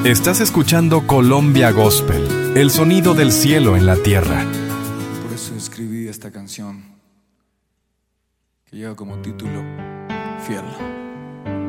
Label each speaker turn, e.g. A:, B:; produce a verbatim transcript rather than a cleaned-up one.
A: Estás escuchando Colombia Gospel, el sonido del cielo en la tierra.
B: Por eso escribí esta canción que lleva como título Fiel.